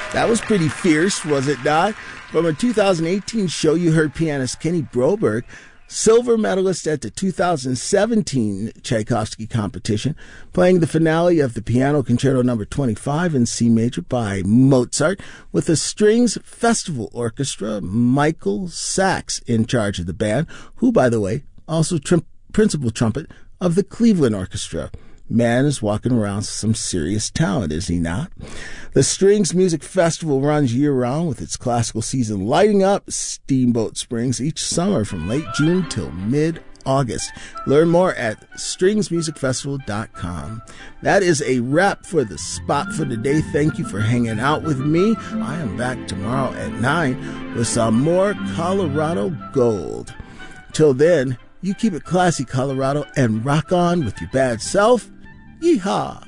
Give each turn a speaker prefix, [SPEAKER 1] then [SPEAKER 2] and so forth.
[SPEAKER 1] That was pretty fierce, was it not? From a 2018 show, you heard pianist Kenny Broberg, silver medalist at the 2017 Tchaikovsky competition, playing the finale of the Piano Concerto No. 25 in C major by Mozart with the Strings Festival Orchestra, Michael Sachs in charge of the band, who, by the way, also principal trumpet of the Cleveland Orchestra. Man is walking around some serious talent, is he not? The Strings Music Festival runs year-round with its classical season lighting up Steamboat Springs each summer from late June till mid-August. Learn more at stringsmusicfestival.com. That is a wrap for the spot for today. Thank you for hanging out with me. I am back tomorrow at 9 with some more Colorado Gold. Till then, you keep it classy, Colorado, and rock on with your bad self. Yeehaw!